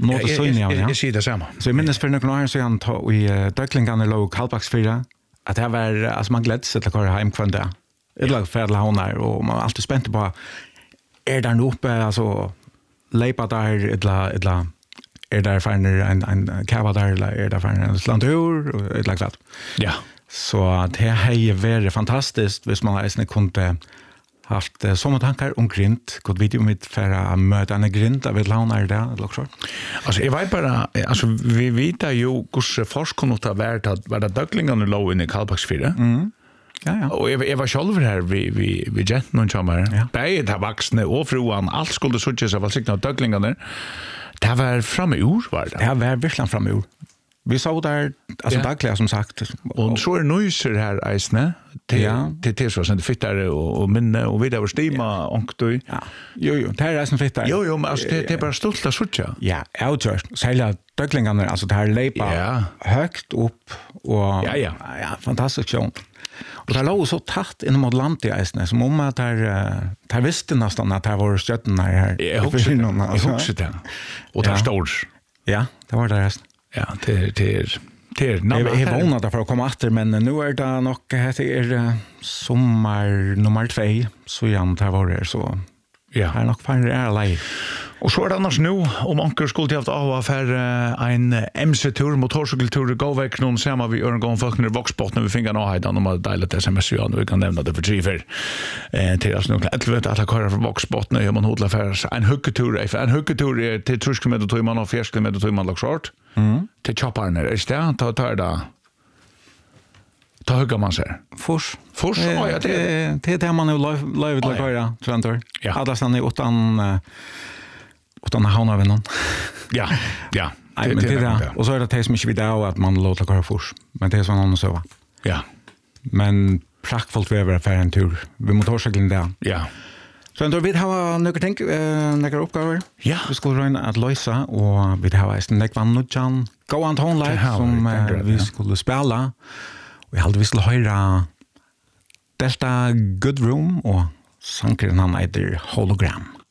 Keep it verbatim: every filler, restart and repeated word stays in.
något att synja. Jag, Ja. jag, jag ser det samma. Så jag minns för några år sedan tog i uh, Döcklingarna låg halvbacksfyra att det var, alltså man glädde sig till att köra hem kvar där. Det låg färdla honar och man var alltid spänt på är där nu uppe, alltså leipa där, eller, eller är där för en, en, en kava där, eller är där för en slantur, eller sånt. Ja. Så det har varit fantastiskt hvis man ens kunde haft uh, sådana tankar om grint, gått video med för att möta en grint av ett launar där, eller så. Alltså, jag vet bara, alltså, vi vet ju hur forskningen har varit att var det Döcklingarna låg inne i Kallbacksfyra. Mm. Ja, ja. Och jag, jag var själv här vid, vid, vid Jenten och Chamber. Ja. Bäge där vuxna och fruan, allt skulle suttjes av välsigna av Döcklingarna. Det var framme ur, var det? Det var verkligen framme ur. Vi såg där, alltså Ja. dagliga som sagt. Och så är nyser här eisne till Ja. till till så sen fittare och, och minne och vidare över stima och då. Ja. Jo, jo, det här är som fitt där. Jo jo, men alltså det, det är bara stolt att suttja. Ja, outdoors. Sälja döcklingarna, alltså det här leipa Ja. högt upp och Ja, ja. ja fantastiskt sjön. Och det låg så tätt inom Atlantia som om att här här visste nästan att det var stjärnorna här. Jag husker det. Jag husker det. Och det Ja. står. Ja, det var det resten. Ja, det det är det är Jag är vånad för att komma efter, men nu är det nog det är uh, sommar nummer två, så jag antar var det så. Ja. Här nog färre är live. Och så är det annars nu, om anker skulle till att ha för en M C-tur, motorcykeltur, gå väck någon samma vi gör en gång folk när Voxbot när vi fick en avhejdan om att dela ett sms ja, vi kan nämna det för tre för eh, till oss nog ett vet att jag köra för Voxbot när man håller för en huggetur, en huggetur till tre kilometer till man och fyra kilometer till man short. Mm. Till chopparna, är det ta ta det. Ta hugga man sig. Fors. Fors, Eh, ja, det det det där man nu live live till Ja, ja. köra, tror Ja. Alla stannar utan uh, utan havna vid någon. Ja, ja. Nej, men det är det. Och så är det det som inte vid av att man låter köra fors. Men det är sån annan så va. Ja. Men praktfullt vi över för en tur. Vi motorcykeln där. Ja. Så då vi har några tänk eh några uppgifter. Ja. Vi skulle röna att lösa och vi har en nek van nutjan. Go on tone Det live har vi, som det är eh, greit, vi ja. skulle spela. Och jag hade vi skulle höra Delta Good Room och sankeren han heter Hologram.